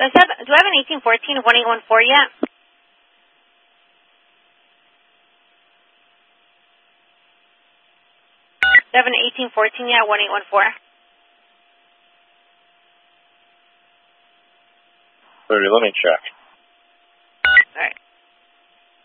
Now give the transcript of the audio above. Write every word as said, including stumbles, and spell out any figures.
Does have, do I have an eighteen fourteen one eight one four yet? Do I have an eighteen fourteen yet, one eight one four? Let me check.